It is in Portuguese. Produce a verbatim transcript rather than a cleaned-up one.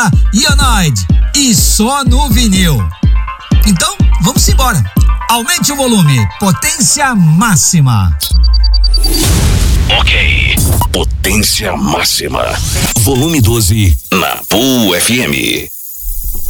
Ionoid e só no vinil. Então, vamos embora. Aumente o volume, potência máxima. Ok, potência máxima. Volume doze na Pool F M.